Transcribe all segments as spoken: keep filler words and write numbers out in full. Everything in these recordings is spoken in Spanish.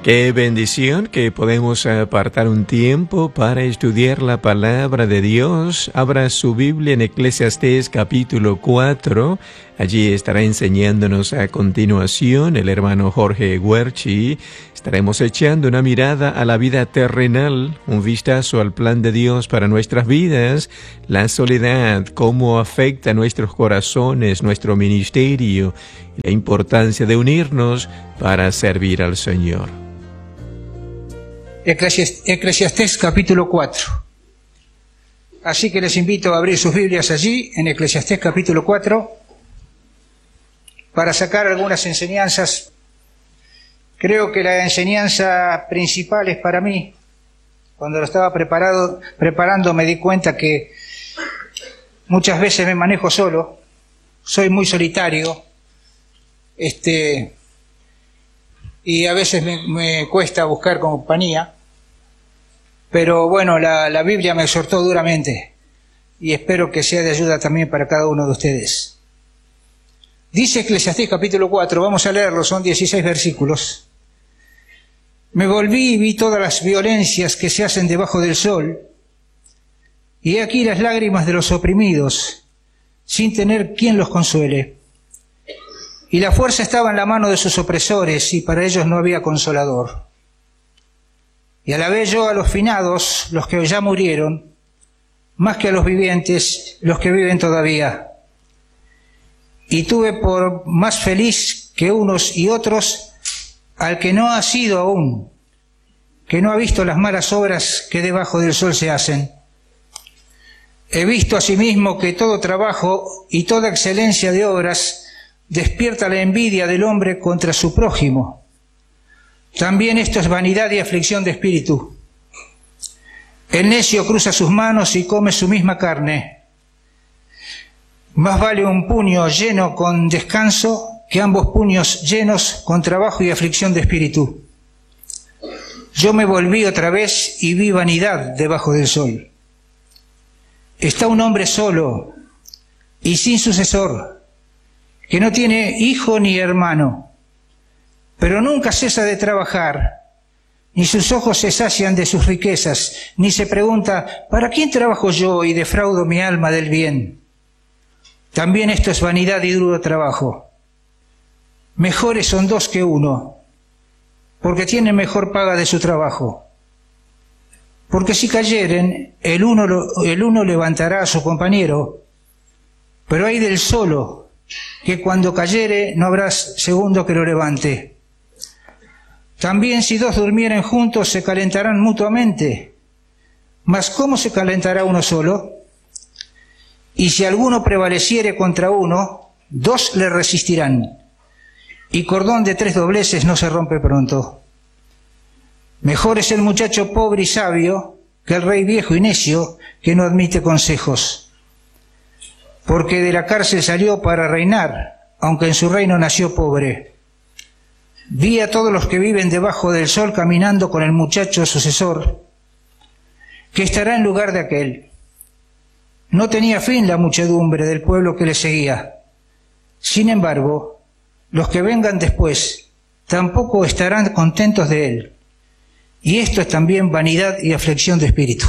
Qué bendición que podemos apartar un tiempo para estudiar la palabra de Dios. Abra su Biblia en Eclesiastés capítulo cuatro. Allí estará enseñándonos a continuación el hermano Jorge Huerchi. Estaremos echando una mirada a la vida terrenal, un vistazo al plan de Dios para nuestras vidas, la soledad, cómo afecta a nuestros corazones, nuestro ministerio, y la importancia de unirnos para servir al Señor. Eclesiastés capítulo cuatro. Así que les invito a abrir sus Biblias allí, en Eclesiastés capítulo cuatro, para sacar algunas enseñanzas. Creo que la enseñanza principal es para mí. Cuando lo estaba preparado, preparando me di cuenta que muchas veces me manejo solo, soy muy solitario, este... y a veces me, me cuesta buscar compañía, pero bueno, la, la Biblia me exhortó duramente y espero que sea de ayuda también para cada uno de ustedes. Dice Eclesiastés capítulo cuatro, vamos a leerlo, son dieciséis versículos. Me volví y vi todas las violencias que se hacen debajo del sol, y he aquí las lágrimas de los oprimidos, sin tener quien los consuele. Y la fuerza estaba en la mano de sus opresores, y para ellos no había consolador. Y alabé yo a los finados, los que ya murieron, más que a los vivientes, los que viven todavía. Y tuve por más feliz que unos y otros al que no ha sido aún, que no ha visto las malas obras que debajo del sol se hacen. He visto asimismo que todo trabajo y toda excelencia de obras despierta la envidia del hombre contra su prójimo. También esto es vanidad y aflicción de espíritu. El necio cruza sus manos y come su misma carne. Más vale un puño lleno con descanso que ambos puños llenos con trabajo y aflicción de espíritu. Yo me volví otra vez y vi vanidad debajo del sol. Está un hombre solo y sin sucesor, que no tiene hijo ni hermano, pero nunca cesa de trabajar, ni sus ojos se sacian de sus riquezas, ni se pregunta, ¿para quién trabajo yo y defraudo mi alma del bien? También esto es vanidad y duro trabajo. Mejores son dos que uno, porque tienen mejor paga de su trabajo. Porque si cayeren, el uno, el uno levantará a su compañero, pero hay del solo, que cuando cayere no habrá segundo que lo levante. También si dos durmieren juntos se calentarán mutuamente, mas ¿cómo se calentará uno solo? Y si alguno prevaleciere contra uno, dos le resistirán, y cordón de tres dobleces no se rompe pronto. Mejor es el muchacho pobre y sabio que el rey viejo y necio que no admite consejos. Porque de la cárcel salió para reinar, aunque en su reino nació pobre. Vi a todos los que viven debajo del sol caminando con el muchacho sucesor, que estará en lugar de aquel. No tenía fin la muchedumbre del pueblo que le seguía. Sin embargo, los que vengan después tampoco estarán contentos de él. Y esto es también vanidad y aflicción de espíritu.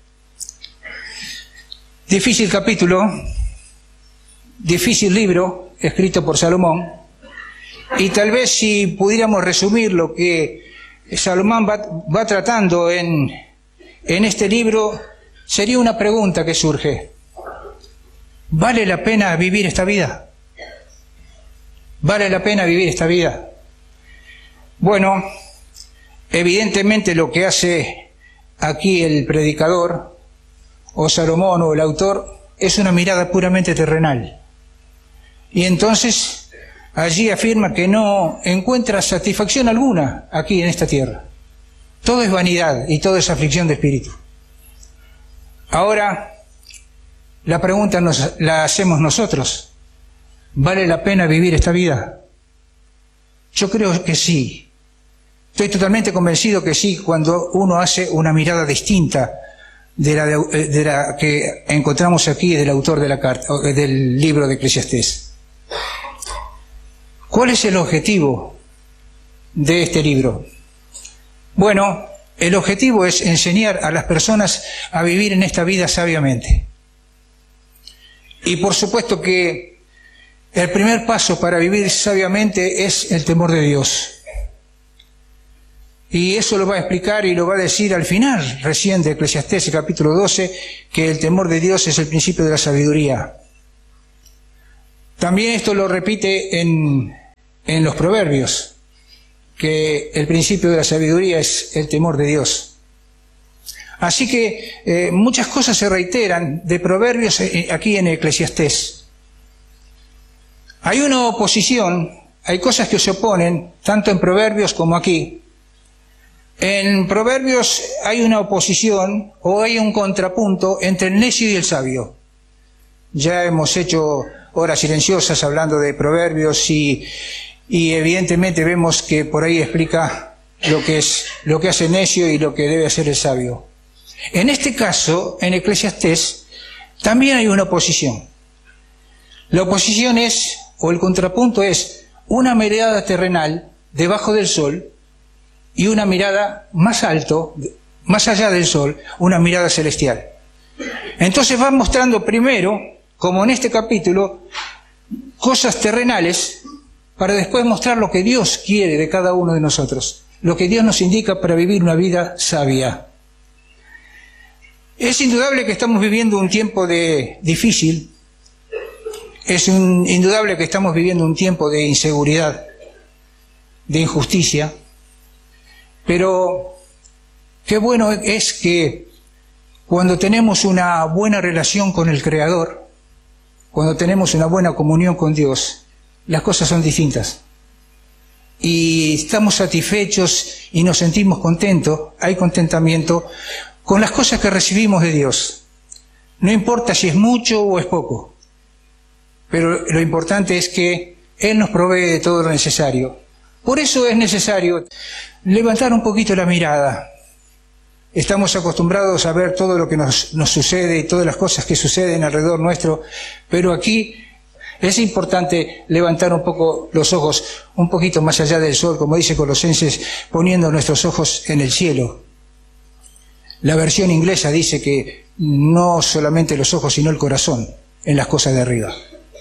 Difícil capítulo, difícil libro, escrito por Salomón. Y tal vez si pudiéramos resumir lo que Salomón va, va tratando en, en este libro, sería una pregunta que surge. ¿Vale la pena vivir esta vida? ¿Vale la pena vivir esta vida? Bueno, evidentemente lo que hace aquí el predicador, o Salomón o el autor, es una mirada puramente terrenal. Y entonces allí afirma que no encuentra satisfacción alguna aquí en esta tierra. Todo es vanidad y todo es aflicción de espíritu. Ahora, la pregunta nos la hacemos nosotros. ¿Vale la pena vivir esta vida? Yo creo que sí. Estoy totalmente convencido que sí, cuando uno hace una mirada distinta de la, de, de la que encontramos aquí del autor de la carta, del libro de Eclesiastés. ¿Cuál es el objetivo de este libro? Bueno, el objetivo es enseñar a las personas a vivir en esta vida sabiamente. Y por supuesto que el primer paso para vivir sabiamente es el temor de Dios. Y eso lo va a explicar y lo va a decir al final, recién de Eclesiastés, capítulo doce, que el temor de Dios es el principio de la sabiduría. También esto lo repite en, en los Proverbios, que el principio de la sabiduría es el temor de Dios. Así que eh, muchas cosas se reiteran de Proverbios aquí en Eclesiastés. Hay una oposición, hay cosas que se oponen, tanto en Proverbios como aquí. En Proverbios hay una oposición o hay un contrapunto entre el necio y el sabio. Ya hemos hecho horas silenciosas hablando de Proverbios y, y evidentemente vemos que por ahí explica lo que es, lo que hace el necio y lo que debe hacer el sabio. En este caso, en Eclesiastés, también hay una oposición. La oposición es, o el contrapunto es, una mirada terrenal debajo del sol y una mirada más alto, más allá del sol, una mirada celestial. Entonces va mostrando primero, como en este capítulo, cosas terrenales para después mostrar lo que Dios quiere de cada uno de nosotros, lo que Dios nos indica para vivir una vida sabia. Es indudable que estamos viviendo un tiempo de difícil, es un, indudable que estamos viviendo un tiempo de inseguridad, de injusticia, pero qué bueno es que cuando tenemos una buena relación con el Creador, cuando tenemos una buena comunión con Dios, las cosas son distintas. Y estamos satisfechos y nos sentimos contentos, hay contentamiento con las cosas que recibimos de Dios. No importa si es mucho o es poco, pero lo importante es que Él nos provee de todo lo necesario. Por eso es necesario levantar un poquito la mirada. Estamos acostumbrados a ver todo lo que nos, nos sucede y todas las cosas que suceden alrededor nuestro, pero aquí es importante levantar un poco los ojos, un poquito más allá del sol, como dice Colosenses, poniendo nuestros ojos en el cielo. La versión inglesa dice que no solamente los ojos, sino el corazón en las cosas de arriba.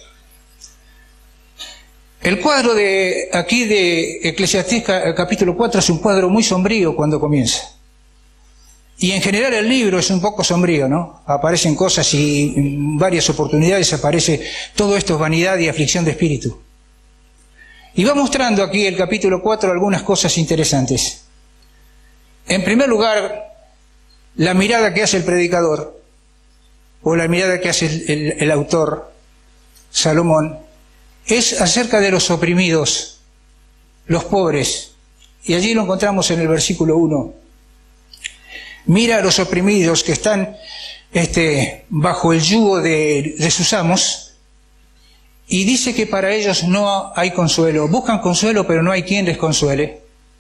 El cuadro de aquí de Eclesiastés capítulo cuatro es un cuadro muy sombrío cuando comienza. Y en general el libro es un poco sombrío, ¿no? Aparecen cosas y en varias oportunidades aparece todo esto es vanidad y aflicción de espíritu. Y va mostrando aquí el capítulo cuatro algunas cosas interesantes. En primer lugar, la mirada que hace el predicador, o la mirada que hace el, el, el autor, Salomón, es acerca de los oprimidos, los pobres. Y allí lo encontramos en el versículo uno. Mira a los oprimidos que están este, bajo el yugo de, de sus amos, y dice que para ellos no hay consuelo. Buscan consuelo, pero no hay quien les consuele.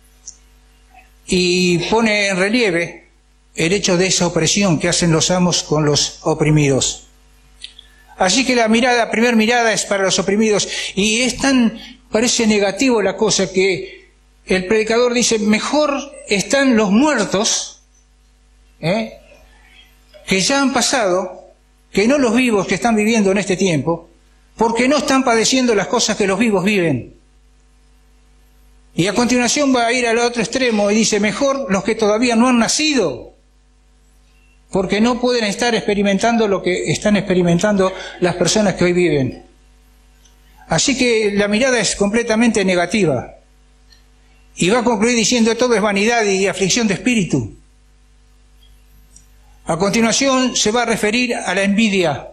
Y pone en relieve el hecho de esa opresión que hacen los amos con los oprimidos. Así que la mirada, la primera mirada es para los oprimidos, y es tan, parece negativo la cosa que el predicador dice, mejor están los muertos, ¿eh? que ya han pasado, que no los vivos que están viviendo en este tiempo, porque no están padeciendo las cosas que los vivos viven. Y a continuación va a ir al otro extremo y dice, mejor los que todavía no han nacido, porque no pueden estar experimentando lo que están experimentando las personas que hoy viven. Así que la mirada es completamente negativa. Y va a concluir diciendo, todo es vanidad y aflicción de espíritu. A continuación se va a referir a la envidia.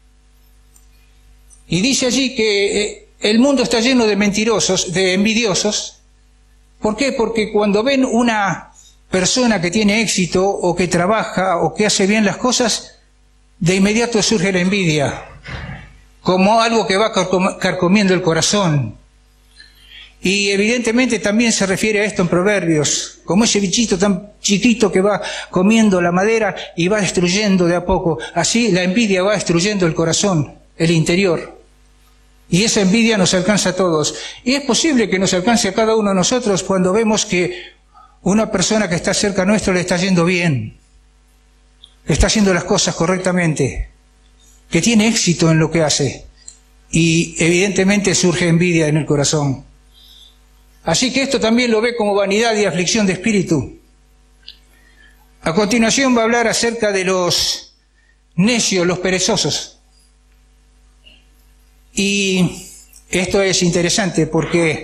Y dice allí que el mundo está lleno de mentirosos, de envidiosos. ¿Por qué? Porque cuando ven una persona que tiene éxito o que trabaja o que hace bien las cosas, de inmediato surge la envidia, como algo que va carcomiendo el corazón. Y evidentemente también se refiere a esto en Proverbios, como ese bichito tan chiquito que va comiendo la madera y va destruyendo de a poco. Así la envidia va destruyendo el corazón, el interior. Y esa envidia nos alcanza a todos. Y es posible que nos alcance a cada uno de nosotros cuando vemos que una persona que está cerca nuestro le está yendo bien, que está haciendo las cosas correctamente, que tiene éxito en lo que hace, y evidentemente surge envidia en el corazón. Así que esto también lo ve como vanidad y aflicción de espíritu. A continuación va a hablar acerca de los necios, los perezosos. Y esto es interesante porque